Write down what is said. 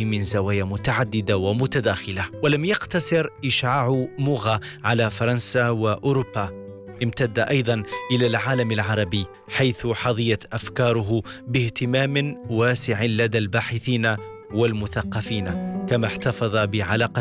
إشعاعه من زوايا متعددة ومتداخلة. ولم يقتصر إشعاع موغا على فرنسا وأوروبا، امتد أيضا إلى العالم العربي، حيث حظيت أفكاره باهتمام واسع لدى الباحثين والمثقفين، كما احتفظ بعلاقة